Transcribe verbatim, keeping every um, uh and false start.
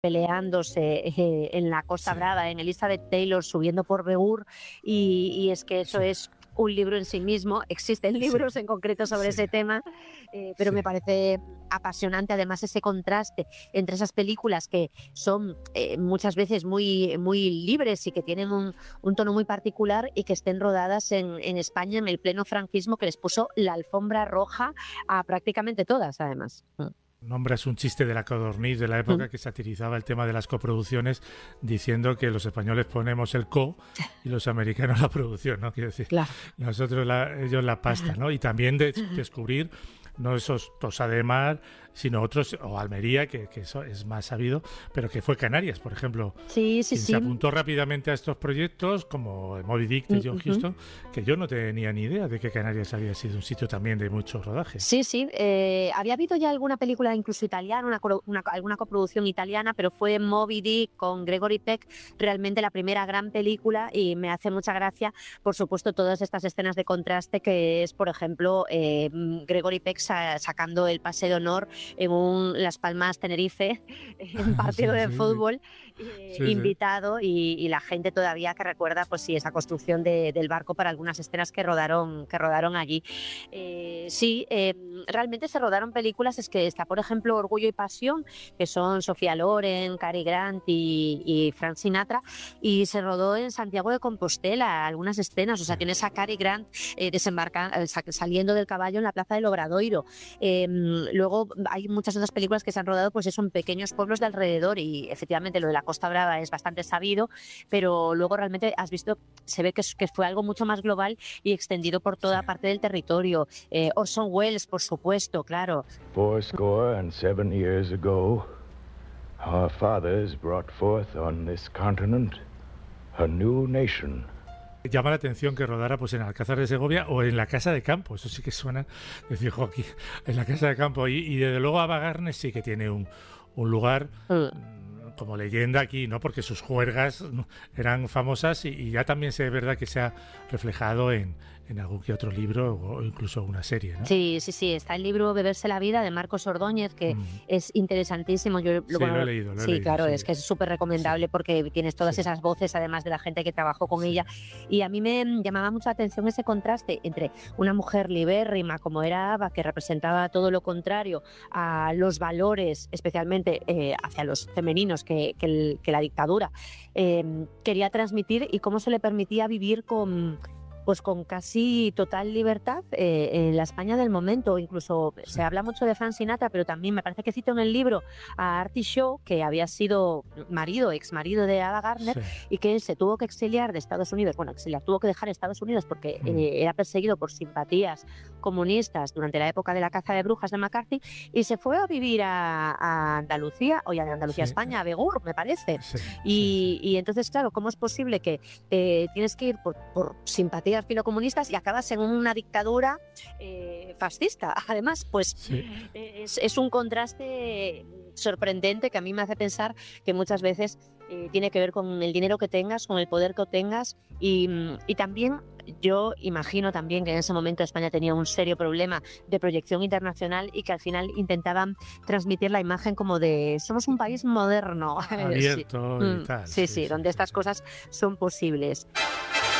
peleándose eh, en la Costa Sí, Brava, en Elizabeth Taylor subiendo por Begur, y, y es que eso sí, es un libro en sí mismo. Existen sí, libros en concreto sobre sí, ese tema, eh, pero sí. me parece apasionante además ese contraste entre esas películas que son eh, muchas veces muy, muy libres y que tienen un, un tono muy particular y que estén rodadas en, en España en el pleno franquismo, que les puso la alfombra roja a prácticamente todas, además. Mm. Nombras un chiste de la Codorniz de la Mm. época que satirizaba el tema de las coproducciones diciendo que los españoles ponemos el co y los americanos la producción, ¿no? Quiero decir, Claro. nosotros la, ellos la pasta, ¿no? Y también de, descubrir no esos Tosa de Mar, sino otros, o Almería, que, que eso es más sabido, pero que fue Canarias, por ejemplo, Sí, sí, quien se sí. apuntó rápidamente a estos proyectos, como Moby Dick de Mm, John ujú. Huston, que yo no tenía ni idea de que Canarias había sido un sitio también de mucho rodaje. Sí, sí. Eh, había habido ya alguna película incluso italiana, una, coro- una- alguna coproducción italiana, pero fue Moby Dick con Gregory Peck realmente la primera gran película, y me hace mucha gracia, por supuesto, todas estas escenas de contraste que es, por ejemplo, eh, mm, Gregory Peck sa- sacando el pase de honor en un Las Palmas Tenerife, en un partido Sí, de sí, sí, fútbol, eh, sí, sí. invitado, y, y la gente todavía que recuerda, pues sí, esa construcción de- del barco para algunas escenas que rodaron, que rodaron allí. Eh, sí, eh, realmente se rodaron películas, es que está, por ejemplo, Orgullo y Pasión, que son Sofía Loren, Cary Grant y, y Frank Sinatra, y se rodó en Santiago de Compostela algunas escenas, o Sí. sea, tienes a Cary Grant eh, desembarca- eh, sa- saliendo del caballo en la Plaza del Obradoiro. Eh, luego hay muchas otras películas que se han rodado, pues eso, en pequeños pueblos de alrededor, y efectivamente lo de la Costa Brava es bastante sabido, pero luego realmente has visto, se ve que, es- que fue algo mucho más global y extendido por Sí. toda parte del territorio. Eh, Orson Welles, por supuesto, claro. Fourscore and seven years ago, our fathers brought forth on this continent a new nation. Llama la atención que rodara pues en Alcázar de Segovia o en la Casa de Campo. Eso sí que suena, decir, jo, aquí, en la Casa de Campo. Y, y desde luego Avagarnes sí que tiene un, un lugar Mm. mm, como leyenda aquí, ¿no? Porque sus juergas ¿no? eran famosas y, y ya también se ve verdad que se ha reflejado en, en algún que otro libro o incluso una serie, ¿no? Sí, sí, sí. Está el libro Beberse la vida de Marcos Ordóñez, que Mm. es interesantísimo. Yo, lo- Sí, bueno, lo he leído, lo he sí, leído. claro, Sí, es que es súper recomendable sí, porque tienes todas sí, esas voces, además de la gente que trabajó con sí, ella. Y a mí me mm, llamaba mucho la atención ese contraste entre una mujer libérrima como era Ava, que representaba todo lo contrario a los valores, especialmente eh, hacia los femeninos, que, que el- que la dictadura eh, quería transmitir, y cómo se le permitía vivir con, pues con casi total libertad eh, en la España del momento. Incluso sí, se habla mucho de Frank Sinatra, pero también me parece que cito en el libro a Artie Shaw, que había sido marido, ex marido de Ava Gardner, sí. y que él se tuvo que exiliar de Estados Unidos, bueno, exiliar, tuvo que dejar Estados Unidos porque Mm. eh, era perseguido por simpatías comunistas durante la época de la caza de brujas de McCarthy, y se fue a vivir a, a Andalucía, o a Andalucía, Sí, España, a Begur, me parece. sí, sí, Y, y entonces, claro, ¿cómo es posible que eh, tienes que ir por, por simpatías filocomunistas y acabas en una dictadura eh, fascista? Además, pues sí. es, es un contraste sorprendente que a mí me hace pensar que muchas veces eh, tiene que ver con el dinero que tengas, con el poder que obtengas, y, mm, y también yo imagino también que en ese momento España tenía un serio problema de proyección internacional y que al final intentaban transmitir la imagen como de somos un país moderno. Sí. Abierto y Mm, tal. sí, Sí, sí, sí, donde sí, estas sí. cosas son posibles.